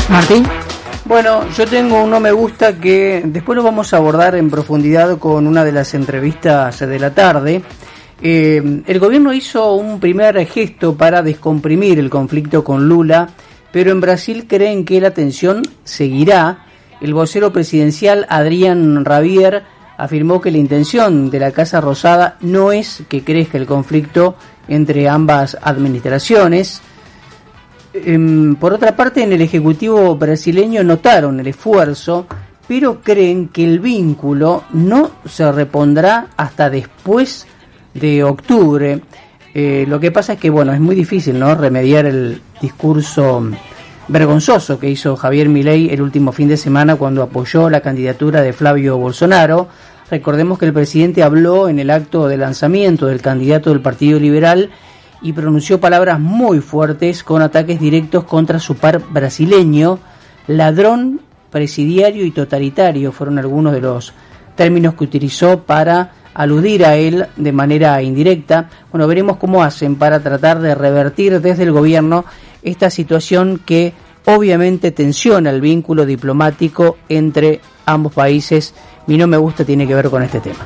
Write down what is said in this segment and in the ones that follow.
Martín. Bueno, yo tengo un no me gusta que después lo vamos a abordar en profundidad con una de las entrevistas de la tarde. El gobierno hizo un primer gesto para descomprimir el conflicto con Lula, pero en Brasil creen que la tensión seguirá. El vocero presidencial Adrián Rabier afirmó que la intención de la Casa Rosada no es que crezca el conflicto entre ambas administraciones. Por otra parte, en el Ejecutivo brasileño notaron el esfuerzo, pero creen que el vínculo no se repondrá hasta después de octubre. Lo que pasa es que, bueno, es muy difícil, ¿no?, remediar el discurso vergonzoso que hizo Javier Milei el último fin de semana cuando apoyó la candidatura de Flavio Bolsonaro. Recordemos que el presidente habló en el acto de lanzamiento del candidato del Partido Liberal y pronunció palabras muy fuertes con ataques directos contra su par brasileño. Ladrón, presidiario y totalitario fueron algunos de los términos que utilizó para aludir a él de manera indirecta. Bueno, veremos cómo hacen para tratar de revertir desde el gobierno esta situación que obviamente tensiona el vínculo diplomático entre ambos países. Mi no me gusta tiene que ver con este tema.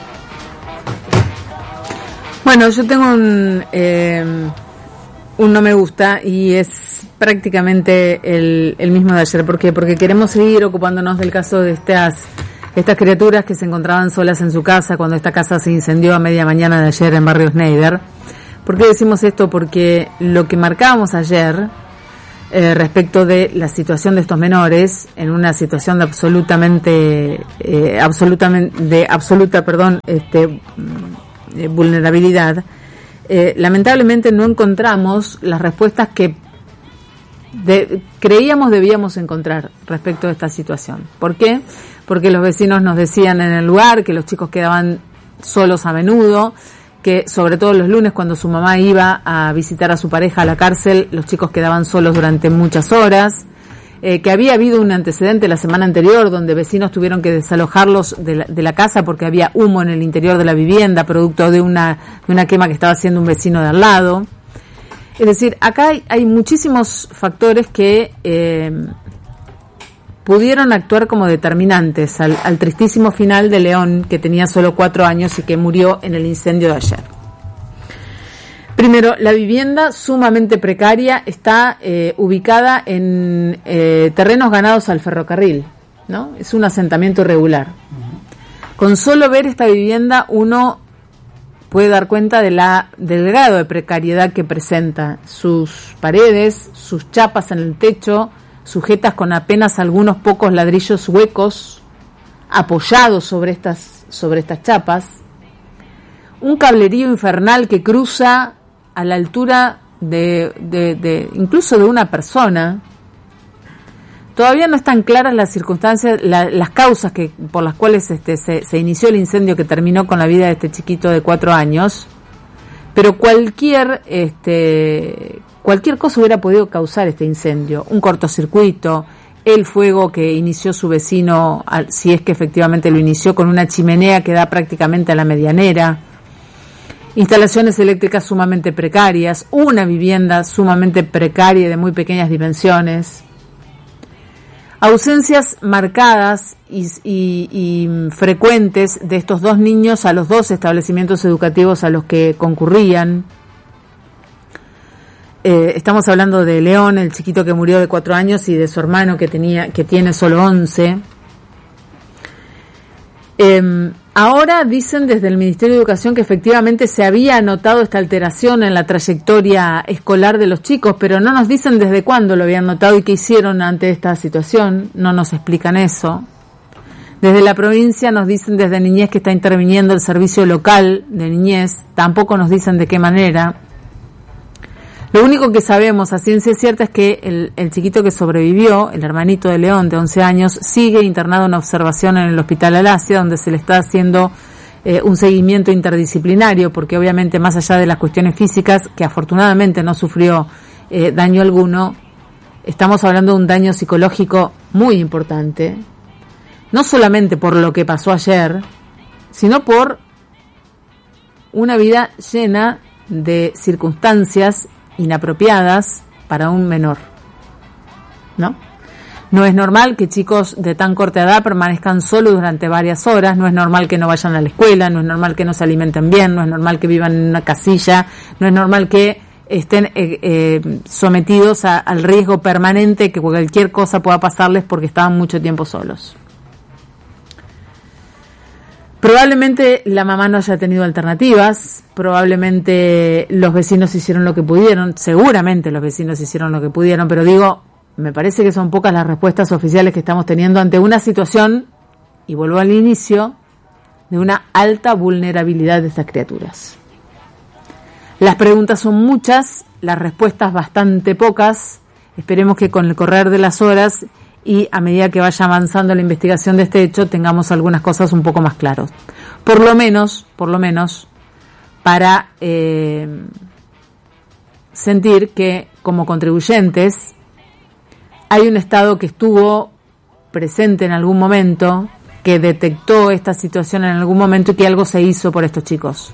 Bueno, yo tengo un no me gusta y es prácticamente el mismo de ayer. ¿Por qué? Porque queremos seguir ocupándonos del caso de estas criaturas que se encontraban solas en su casa cuando esta casa se incendió a media mañana de ayer en Barrio Schneider. ¿Por qué decimos esto? Porque lo que marcábamos ayer respecto de la situación de estos menores en una situación de absoluta vulnerabilidad, lamentablemente no encontramos las respuestas que creíamos debíamos encontrar respecto a esta situación. ¿Por qué? Porque los vecinos nos decían en el lugar que los chicos quedaban solos a menudo, que sobre todo los lunes cuando su mamá iba a visitar a su pareja a la cárcel, los chicos quedaban solos durante muchas horas, que había habido un antecedente la semana anterior donde vecinos tuvieron que desalojarlos de la casa porque había humo en el interior de la vivienda producto de una quema que estaba haciendo un vecino de al lado. Es decir, acá hay muchísimos factores que pudieron actuar como determinantes al tristísimo final de León, que tenía solo 4 años y que murió en el incendio de ayer. Primero, la vivienda sumamente precaria está ubicada en terrenos ganados al ferrocarril, ¿no? Es un asentamiento irregular. Con solo ver esta vivienda uno puede dar cuenta del grado de precariedad que presenta. Sus paredes, sus chapas en el techo, sujetas con apenas algunos pocos ladrillos huecos apoyados sobre estas chapas, un cablerío infernal que cruza a la altura de incluso de una persona. Todavía no están claras las circunstancias, las causas por las cuales se inició el incendio que terminó con la vida de este chiquito de 4 años, pero cualquier cosa hubiera podido causar este incendio. Un cortocircuito, el fuego que inició su vecino, si es que efectivamente lo inició, con una chimenea que da prácticamente a la medianera, instalaciones eléctricas sumamente precarias, una vivienda sumamente precaria y de muy pequeñas dimensiones, ausencias marcadas y frecuentes de estos 2 niños a los 2 establecimientos educativos a los que concurrían. Estamos hablando de León, el chiquito que murió de 4 años, y de su hermano que tiene solo 11. Ahora dicen desde el Ministerio de Educación que efectivamente se había notado esta alteración en la trayectoria escolar de los chicos, pero no nos dicen desde cuándo lo habían notado y qué hicieron ante esta situación. No nos explican eso. Desde la provincia nos dicen desde Niñez que está interviniendo el servicio local de niñez. Tampoco nos dicen de qué manera. Lo único que sabemos a ciencia cierta es que el chiquito que sobrevivió, el hermanito de León de 11 años, sigue internado en observación en el Hospital Alasia, donde se le está haciendo un seguimiento interdisciplinario, porque obviamente más allá de las cuestiones físicas, que afortunadamente no sufrió daño alguno, estamos hablando de un daño psicológico muy importante, no solamente por lo que pasó ayer, sino por una vida llena de circunstancias inapropiadas para un menor, ¿no? No es normal que chicos de tan corta edad permanezcan solos durante varias horas, no es normal que no vayan a la escuela, no es normal que no se alimenten bien, no es normal que vivan en una casilla, no es normal que estén sometidos al riesgo permanente que cualquier cosa pueda pasarles porque estaban mucho tiempo solos. Probablemente la mamá no haya tenido alternativas, probablemente los vecinos hicieron lo que pudieron, seguramente los vecinos hicieron lo que pudieron, pero digo, me parece que son pocas las respuestas oficiales que estamos teniendo ante una situación, y vuelvo al inicio, de una alta vulnerabilidad de estas criaturas. Las preguntas son muchas, las respuestas bastante pocas. Esperemos que con el correr de las horas y a medida que vaya avanzando la investigación de este hecho tengamos algunas cosas un poco más claras. Por lo menos, para sentir que como contribuyentes hay un Estado que estuvo presente en algún momento, que detectó esta situación en algún momento y que algo se hizo por estos chicos.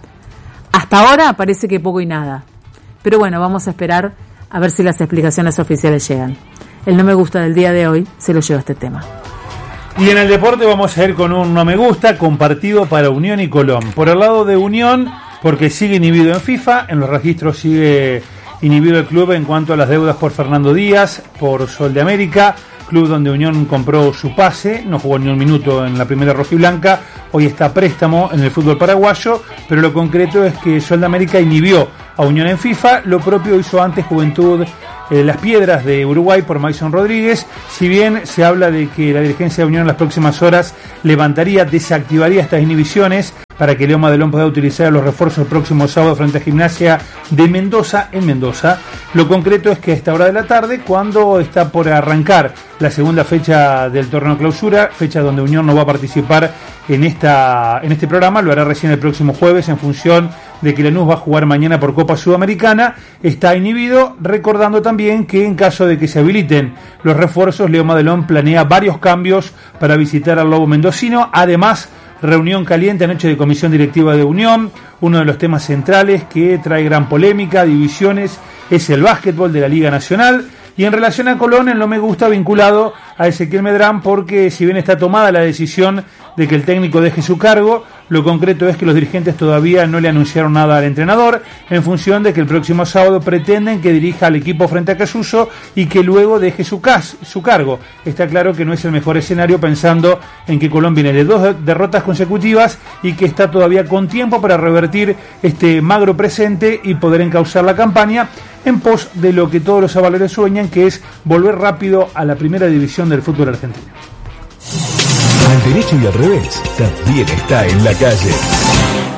Hasta ahora parece que poco y nada. Pero bueno, vamos a esperar a ver si las explicaciones oficiales llegan. El no me gusta del día de hoy se lo lleva este tema. Y en el deporte vamos a ir con un no me gusta compartido para Unión y Colón. Por el lado de Unión, porque sigue inhibido en FIFA, en los registros sigue inhibido el club en cuanto a las deudas por Fernando Díaz, por Sol de América, club donde Unión compró su pase, no jugó ni un minuto en la primera rojiblanca, hoy está a préstamo en el fútbol paraguayo, pero lo concreto es que Sol de América inhibió a Unión en FIFA, lo propio hizo antes Juventud Las Piedras de Uruguay por Mason Rodríguez. Si bien se habla de que la dirigencia de Unión en las próximas horas desactivaría estas inhibiciones para que León Madelón pueda utilizar los refuerzos el próximo sábado frente a Gimnasia de Mendoza en Mendoza. Lo concreto es que a esta hora de la tarde, cuando está por arrancar la segunda fecha del torneo clausura, fecha donde Unión no va a participar en este programa, lo hará recién el próximo jueves en función de que Lanús va a jugar mañana por Copa Sudamericana, está inhibido, recordando también que en caso de que se habiliten los refuerzos, León Madelón planea varios cambios para visitar al Lobo Mendocino. Además, reunión caliente anoche de comisión directiva de Unión. Uno de los temas centrales que trae gran polémica, divisiones, es el básquetbol de la Liga Nacional. Y en relación a Colón, el no me gusta vinculado a Ezequiel Medrán, porque si bien está tomada la decisión de que el técnico deje su cargo, lo concreto es que los dirigentes todavía no le anunciaron nada al entrenador, en función de que el próximo sábado pretenden que dirija al equipo frente a Casuso y que luego deje su cargo. Está claro que no es el mejor escenario, pensando en que Colón viene de 2 derrotas consecutivas y que está todavía con tiempo para revertir este magro presente y poder encauzar la campaña en pos de lo que todos los avaleros sueñan, que es volver rápido a la primera división del fútbol argentino. Al derecho y al revés, también está en la calle.